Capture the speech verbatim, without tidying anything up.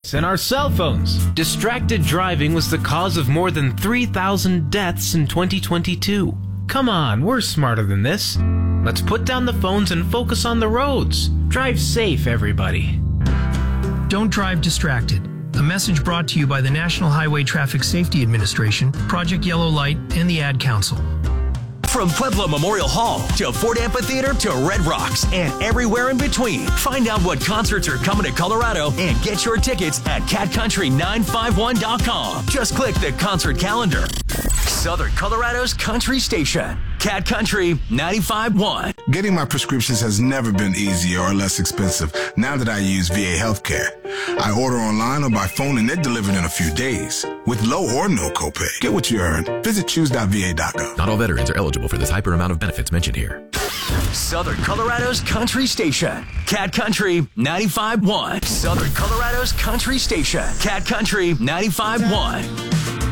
and our cell phones. Distracted driving was the cause of more than three thousand deaths in twenty twenty-two. Come on, we're smarter than this. Let's put down the phones and focus on the roads. Drive safe, everybody. Don't drive distracted. A message brought to you by the National Highway Traffic Safety Administration, Project Yellow Light, and the Ad Council. From Pueblo Memorial Hall to Ford Amphitheater to Red Rocks and everywhere in between. Find out what concerts are coming to Colorado and get your tickets at cat country nine five one dot com. Just click the concert calendar. Southern Colorado's country station, Cat Country ninety-five point one. Getting my prescriptions has never been easier or less expensive now that I use V A Healthcare. I order online or by phone and they're delivered in a few days with low or no copay. Get what you earn. Visit choose dot v a dot gov. Not all veterans are eligible for this hyper amount of benefits mentioned here. Southern Colorado's country station, Cat Country ninety-five point one. Southern Colorado's country station, Cat Country ninety-five point one.